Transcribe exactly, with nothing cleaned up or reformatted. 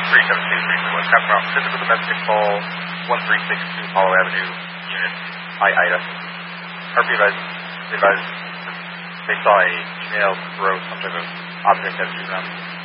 three seven two three three one, Captain Route, physical domestic call, one three six two Apollo Avenue, unit I I D A. R P advised, advised they saw a female throw some type of object at a around.